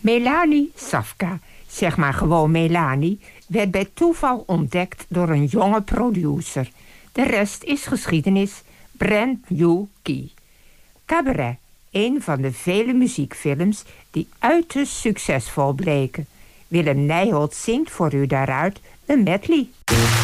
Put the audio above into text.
Melanie Safka, zeg maar gewoon Melanie, werd bij toeval ontdekt door een jonge producer. De rest is geschiedenis. Brand New Key. Cabaret, een van de vele muziekfilms die uiterst succesvol bleken. Willem Nijholt zingt voor u daaruit een medley.